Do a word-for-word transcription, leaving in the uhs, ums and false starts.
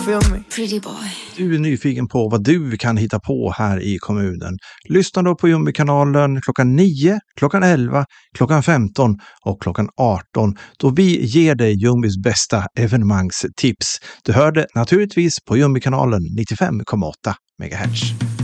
feel me? Pretty boy. Du är nyfiken på vad du kan hitta på här i kommunen. Lyssna då på Jumbi-kanalen klockan nio, klockan elva, klockan femton och klockan arton då vi ger dig Jumbis bästa evenemangstips. Du hörde naturligtvis på Jumbi-kanalen nittiofem komma åtta megahertz.